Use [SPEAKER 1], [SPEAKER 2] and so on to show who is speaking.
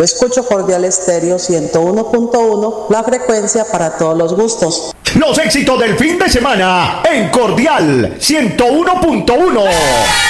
[SPEAKER 1] Escucho Cordial Estéreo 101.1, la frecuencia para todos los gustos.
[SPEAKER 2] Los éxitos del fin de semana en Cordial 101.1.